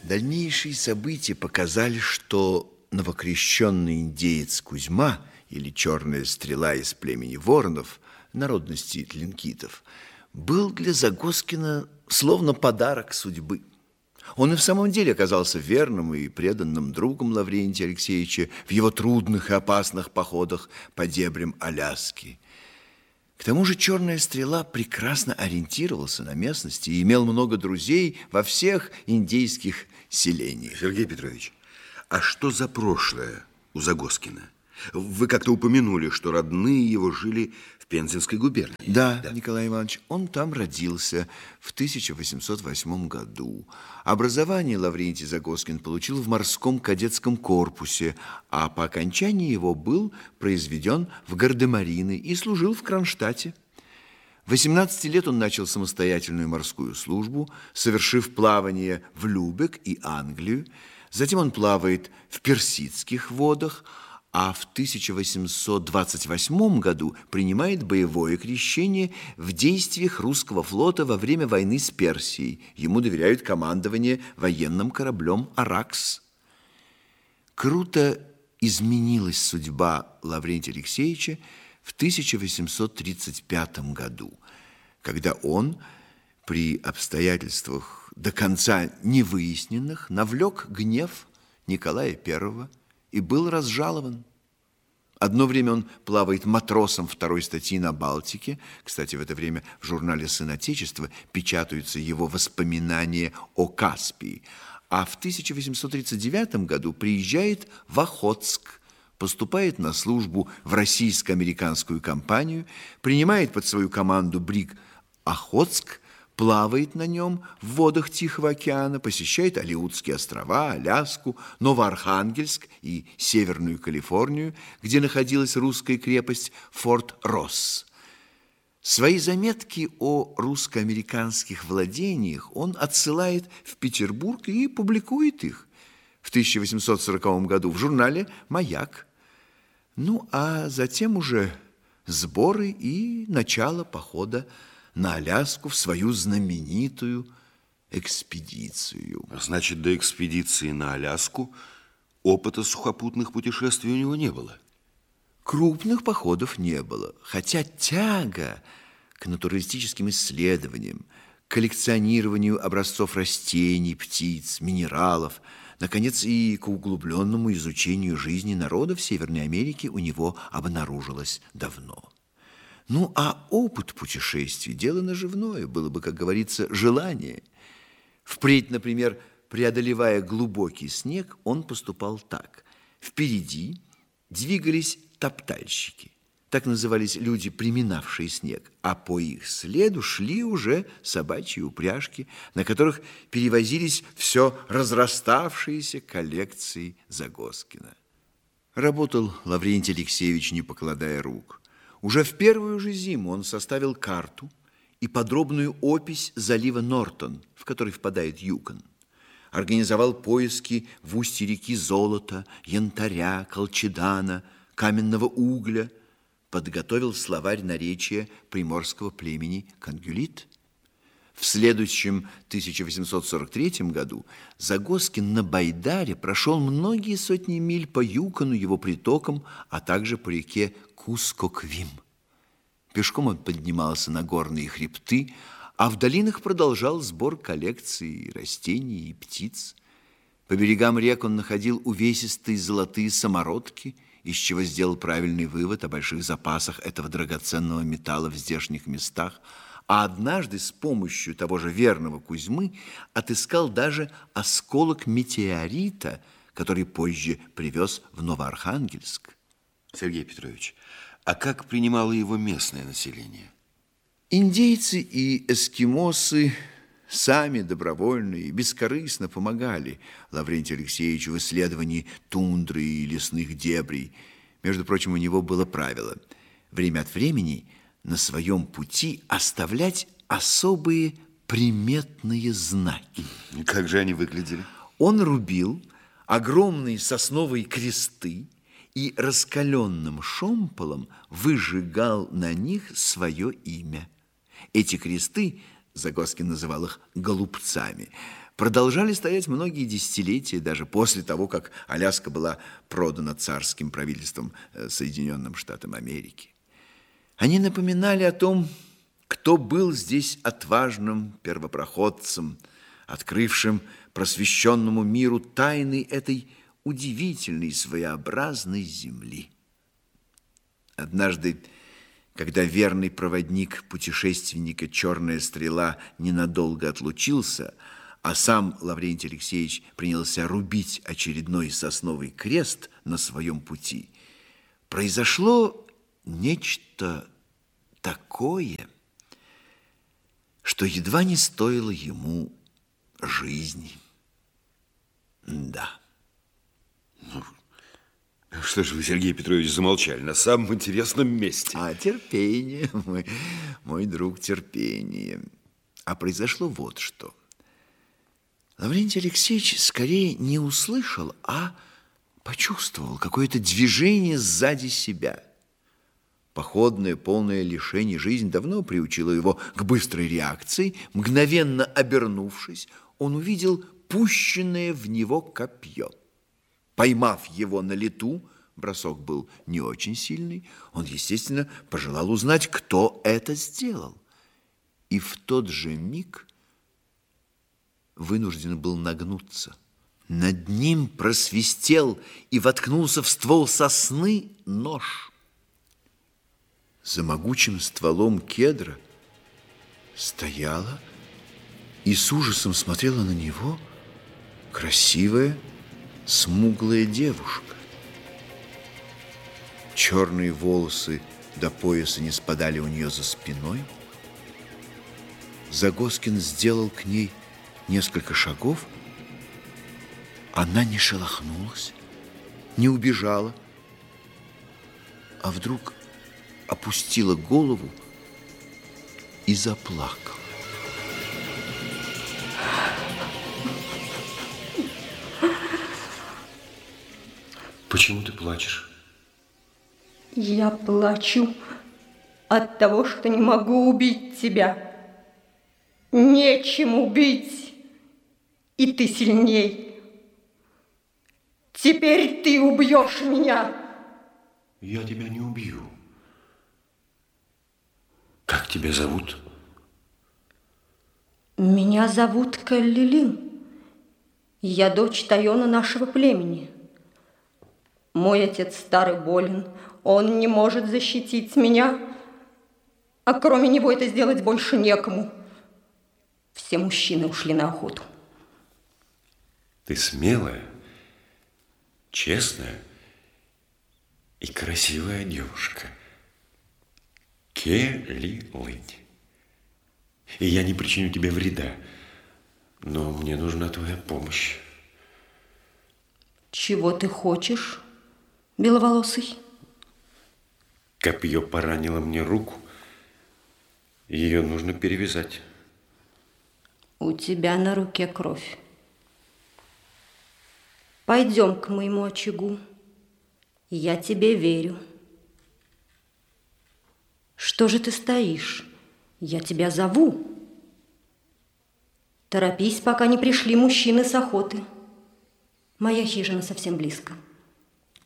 Дальнейшие события показали, что новокрещенный индеец Кузьма, или черная стрела из племени воронов, народности тлинкитов, был для Загоскина словно подарок судьбы. Он и в самом деле оказался верным и преданным другом Лаврентия Алексеевича в его трудных и опасных походах по дебрям Аляски. К тому же черная стрела прекрасно ориентировался на местности и имел много друзей во всех индейских селениях. Сергей Петрович, а что за прошлое у Загоскина? Вы как-то упомянули, что родные его жили в Пензенской губернии. Да, Николай Иванович, он там родился в 1808 году. Образование Лаврентий Загоскин получил в морском кадетском корпусе, а по окончании его был произведен в гардемарины и служил в Кронштадте. В 18 лет он начал самостоятельную морскую службу, совершив плавание в Любек и Англию. Затем он плавает в персидских водах, а в 1828 году принимает боевое крещение в действиях русского флота во время войны с Персией. Ему доверяют командование военным кораблем «Аракс». Круто изменилась судьба Лаврентия Алексеевича в 1835 году, когда он при обстоятельствах до конца невыясненных навлек гнев Николая I и был разжалован. Одно время он плавает матросом второй статьи на Балтике. Кстати, в это время в журнале «Сын Отечества» печатаются его воспоминания о Каспии. А в 1839 году приезжает в Охотск, поступает на службу в российско-американскую компанию, принимает под свою команду бриг «Охотск», плавает на нем в водах Тихого океана, посещает Алеутские острова, Аляску, Новоархангельск и Северную Калифорнию, где находилась русская крепость Форт Росс. Свои заметки о русско-американских владениях он отсылает в Петербург и публикует их в 1840 году в журнале «Маяк». Ну, а затем уже сборы и начало похода на Аляску в свою знаменитую экспедицию. Значит, до экспедиции на Аляску опыта сухопутных путешествий у него не было? Крупных походов не было, хотя тяга к натуралистическим исследованиям, коллекционированию образцов растений, птиц, минералов, наконец, и к углубленному изучению жизни народов Северной Америки у него обнаружилась давно. Ну, а опыт путешествий – дело наживное, было бы, как говорится, желание. Впредь, например, преодолевая глубокий снег, он поступал так. Впереди двигались топтальщики. Так назывались люди, приминавшие снег, а по их следу шли уже собачьи упряжки, на которых перевозились все разраставшиеся коллекции Загоскина. Работал Лаврентий Алексеевич, не покладая рук. Уже в первую же зиму он составил карту и подробную опись залива Нортон, в который впадает Юкон. Организовал поиски в устье реки золота, янтаря, колчедана, каменного угля, подготовил словарь наречия приморского племени Кангюлит. В следующем 1843 году Загоскин на байдаре прошел многие сотни миль по Юкону, его притокам, а также по реке Кускоквим. Пешком он поднимался на горные хребты, а в долинах продолжал сбор коллекций растений и птиц. По берегам рек он находил увесистые золотые самородки, из чего сделал правильный вывод о больших запасах этого драгоценного металла в здешних местах, а однажды с помощью того же верного Кузьмы отыскал даже осколок метеорита, который позже привез в Новоархангельск. Сергей Петрович, а как принимало его местное население? Индейцы и эскимосы сами добровольно и бескорыстно помогали Лаврентию Алексеевичу в исследовании тундры и лесных дебрей. Между прочим, у него было правило время от времени на своем пути оставлять особые приметные знаки. Как же они выглядели? Он рубил огромные сосновые кресты и раскаленным шомполом выжигал на них свое имя. Эти кресты, Загоскин называл их голубцами, продолжали стоять многие десятилетия, даже после того, как Аляска была продана царским правительством Соединенным Штатам Америки. Они напоминали о том, кто был здесь отважным первопроходцем, открывшим просвещенному миру тайны этой удивительной своеобразной земли. Однажды, когда верный проводник путешественника «Черная стрела» ненадолго отлучился, а сам Лаврентий Алексеевич принялся рубить очередной сосновый крест на своем пути, произошло нечто такое, что едва не стоило ему жизни. Да. Что же вы, Сергей Петрович, замолчали на самом интересном месте? А терпение, мой друг, терпение. А произошло вот что. Лаврентий Алексеевич скорее не услышал, а почувствовал какое-то движение сзади себя. Походная, полная лишений жизнь давно приучила его к быстрой реакции. Мгновенно обернувшись, он увидел пущенное в него копье. Поймав его на лету, бросок был не очень сильный, он, естественно, пожелал узнать, кто это сделал. И в тот же миг вынужден был нагнуться. Над ним просвистел и воткнулся в ствол сосны нож. За могучим стволом кедра стояла и с ужасом смотрела на него красивая, смуглая девушка. Черные волосы до пояса не спадали у нее за спиной. Загоскин сделал к ней несколько шагов. Она не шелохнулась, не убежала, а вдруг опустила голову и заплакала. Почему ты плачешь? Я плачу от того, что не могу убить тебя. Нечем убить, и ты сильней. Теперь ты убьешь меня. Я тебя не убью. Как тебя зовут? Меня зовут Каллилин. Я дочь Тайона нашего племени. Мой отец старый болен, он не может защитить меня, а кроме него это сделать больше некому. Все мужчины ушли на охоту. Ты смелая, честная и красивая девушка. Каллилин. И я не причиню тебе вреда, но мне нужна твоя помощь. Чего ты хочешь, беловолосый? Копье поранило мне руку. Ее нужно перевязать. У тебя на руке кровь. Пойдем к моему очагу. Я тебе верю. Что же ты стоишь? Я тебя зову. Торопись, пока не пришли мужчины с охоты. Моя хижина совсем близко.